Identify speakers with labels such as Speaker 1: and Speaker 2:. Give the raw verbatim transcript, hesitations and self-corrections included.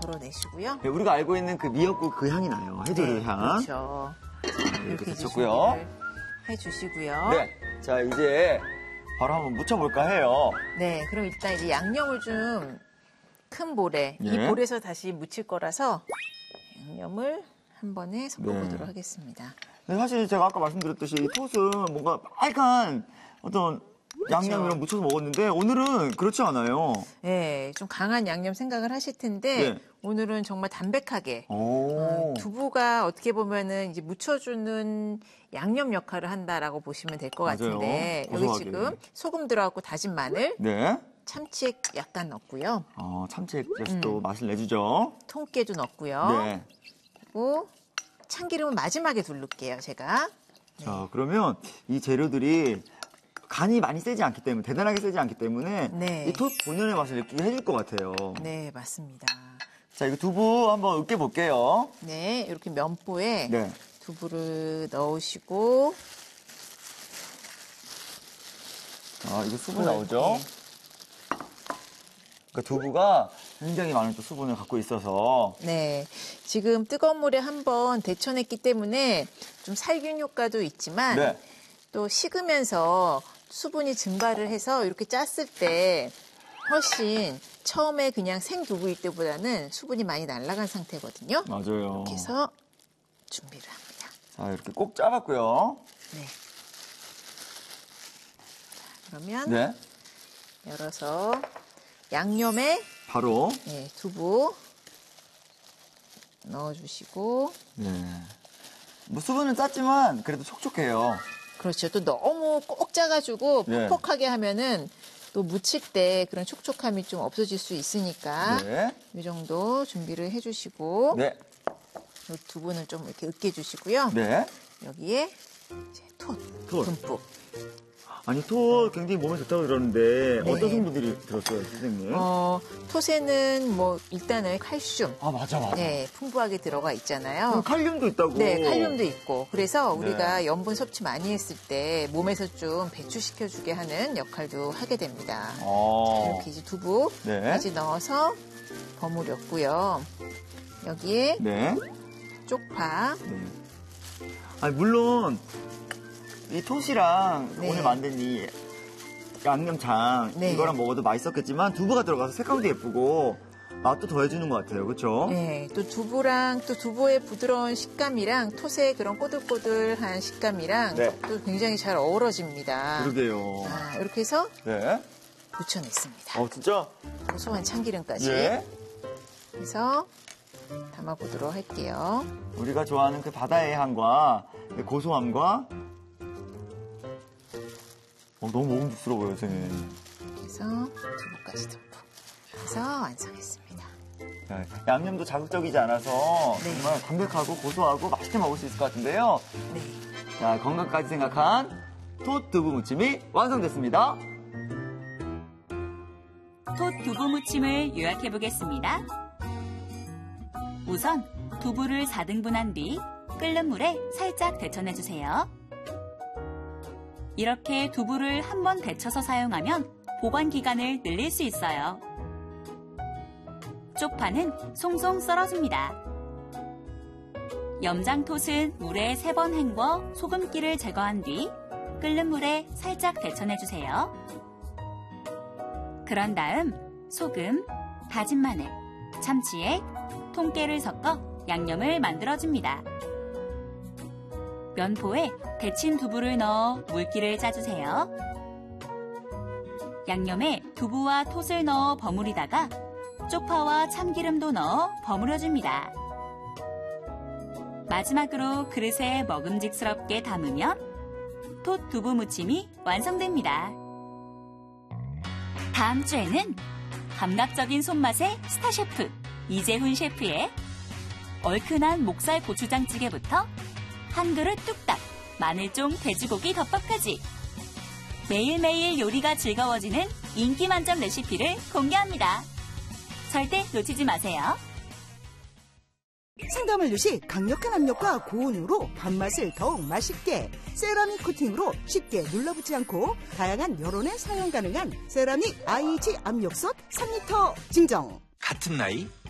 Speaker 1: 덜어내시고요.
Speaker 2: 네, 우리가 알고 있는 그 미역국 그 향이 나요. 해조류
Speaker 1: 네,
Speaker 2: 향.
Speaker 1: 그렇죠.
Speaker 2: 이렇게
Speaker 1: 이렇게
Speaker 2: 데쳤고요.
Speaker 1: 해주시고요.
Speaker 2: 네. 자, 이제 바로 한번 무쳐볼까 해요.
Speaker 1: 네, 그럼 일단 이제 양념을 좀 큰 볼에,
Speaker 2: 네.
Speaker 1: 이 볼에서 다시 무칠 거라서 양념을 한 번에 섞어보도록
Speaker 2: 네.
Speaker 1: 하겠습니다.
Speaker 2: 근데 사실 제가 아까 말씀드렸듯이 이 톳은 뭔가 빨간 어떤 양념이랑 묻혀서 먹었는데 오늘은 그렇지 않아요.
Speaker 1: 네, 좀 강한 양념 생각을 하실 텐데
Speaker 2: 네.
Speaker 1: 오늘은 정말 담백하게
Speaker 2: 오.
Speaker 1: 어, 두부가 어떻게 보면은 이제 묻혀주는 양념 역할을 한다라고 보시면 될 것
Speaker 2: 맞아요.
Speaker 1: 같은데 여기
Speaker 2: 고소하게.
Speaker 1: 지금 소금 들어갔고 다진 마늘,
Speaker 2: 네.
Speaker 1: 참치액 약간 넣고요.
Speaker 2: 어, 참치액 또 맛을 내주죠.
Speaker 1: 통깨도 넣고요.
Speaker 2: 네.
Speaker 1: 그리고 참기름은 마지막에 두를게요, 제가.
Speaker 2: 자, 그러면 이 재료들이 간이 많이 세지 않기 때문에, 대단하게 세지 않기 때문에
Speaker 1: 네.
Speaker 2: 이 톳 본연의 맛을 느끼게 해줄 것 같아요.
Speaker 1: 네, 맞습니다.
Speaker 2: 자, 이거 두부 한번 으깨 볼게요.
Speaker 1: 네, 이렇게 면보에
Speaker 2: 네.
Speaker 1: 두부를 넣으시고
Speaker 2: 아, 이거 수분
Speaker 1: 네.
Speaker 2: 나오죠? 그러니까 두부가 굉장히 많은 또 수분을 갖고 있어서
Speaker 1: 네, 지금 뜨거운 물에 한번 데쳐냈기 때문에 좀 살균 효과도 있지만
Speaker 2: 네.
Speaker 1: 또 식으면서 수분이 증발을 해서 이렇게 짰을 때 훨씬 처음에 그냥 생두부일 때보다는 수분이 많이 날아간 상태거든요.
Speaker 2: 맞아요.
Speaker 1: 이렇게 해서 준비를 합니다.
Speaker 2: 자, 이렇게 꼭 짜봤고요.
Speaker 1: 네. 그러면
Speaker 2: 네.
Speaker 1: 열어서 양념에
Speaker 2: 바로
Speaker 1: 네, 두부 넣어주시고
Speaker 2: 네. 뭐 수분은 짰지만 그래도 촉촉해요.
Speaker 1: 그렇죠. 또 너무 꼭 짜가지고
Speaker 2: 네.
Speaker 1: 퍽퍽하게 하면은 또 무칠 때 그런 촉촉함이 좀 없어질 수 있으니까
Speaker 2: 네.
Speaker 1: 이 정도 준비를 해주시고
Speaker 2: 네.
Speaker 1: 이 두부는 좀 이렇게 으깨주시고요.
Speaker 2: 네.
Speaker 1: 여기에 이제 톳,
Speaker 2: 톳.
Speaker 1: 듬뿍.
Speaker 2: 아니, 톳 굉장히 몸에 좋다고 들었는데
Speaker 1: 네.
Speaker 2: 어떤 성분들이 들었어요, 선생님?
Speaker 1: 어, 톳에는 뭐 일단은 칼슘,
Speaker 2: 아, 맞아, 맞아.
Speaker 1: 네, 풍부하게 들어가 있잖아요.
Speaker 2: 그럼 칼륨도 있다고.
Speaker 1: 네, 칼륨도 있고. 그래서
Speaker 2: 네.
Speaker 1: 우리가 염분 섭취 많이 했을 때 몸에서 좀 배출시켜주게 하는 역할도 하게 됩니다.
Speaker 2: 어.
Speaker 1: 이렇게 이제 두부까지
Speaker 2: 네.
Speaker 1: 넣어서 버무렸고요. 여기에
Speaker 2: 네.
Speaker 1: 쪽파,
Speaker 2: 네. 아니, 물론 이 톳이랑
Speaker 1: 네.
Speaker 2: 오늘 만든 이 양념장
Speaker 1: 네.
Speaker 2: 이거랑 먹어도 맛있었겠지만 두부가 들어가서 색감도 예쁘고 맛도 더해주는 것 같아요. 그렇죠?
Speaker 1: 네, 또 두부랑 또 두부의 부드러운 식감이랑 톳의 그런 꼬들꼬들한 식감이랑
Speaker 2: 네.
Speaker 1: 또 굉장히 잘 어우러집니다.
Speaker 2: 그러게요.
Speaker 1: 자, 이렇게 해서
Speaker 2: 네.
Speaker 1: 무쳐냈습니다.
Speaker 2: 어, 진짜?
Speaker 1: 고소한 참기름까지
Speaker 2: 예.
Speaker 1: 해서 담아보도록 할게요.
Speaker 2: 우리가 좋아하는 그 바다의 향과 그 고소함과 어, 너무 먹음직스러워요, 선생님.
Speaker 1: 그래서 두부까지 듬뿍 해서 완성했습니다.
Speaker 2: 네, 양념도 자극적이지 않아서
Speaker 1: 네.
Speaker 2: 정말 담백하고 고소하고 맛있게 먹을 수 있을 것 같은데요.
Speaker 1: 네.
Speaker 2: 자, 건강까지 생각한 톳 두부 무침이 완성됐습니다.
Speaker 3: 톳 두부 무침을 요약해 보겠습니다. 우선 두부를 사 등분한 뒤 끓는 물에 살짝 데쳐내주세요. 이렇게 두부를 한 번 데쳐서 사용하면 보관 기간을 늘릴 수 있어요. 쪽파는 송송 썰어줍니다. 염장톳은 물에 세 번 헹궈 소금기를 제거한 뒤 끓는 물에 살짝 데쳐내주세요. 그런 다음 소금, 다진 마늘, 참치액, 통깨를 섞어 양념을 만들어줍니다. 면포에 데친 두부를 넣어 물기를 짜주세요. 양념에 두부와 톳을 넣어 버무리다가 쪽파와 참기름도 넣어 버무려줍니다. 마지막으로 그릇에 먹음직스럽게 담으면 톳 두부 무침이 완성됩니다. 다음 주에는 감각적인 손맛의 스타 셰프 이재훈 셰프의 얼큰한 목살 고추장찌개부터 한 그릇 뚝딱 마늘종 돼지고기 덮밥까지 매일매일 요리가 즐거워지는 인기 만점 레시피를 공개합니다. 절대 놓치지 마세요.
Speaker 4: 생과물 시 강력한 압력과 고온으로 밥맛을 더욱 맛있게 세라믹 코팅으로 쉽게 눌러붙지 않고 다양한 여론에 사용 가능한 세라믹 아이지 압력솥 삼 리터 증정.
Speaker 5: 같은 나이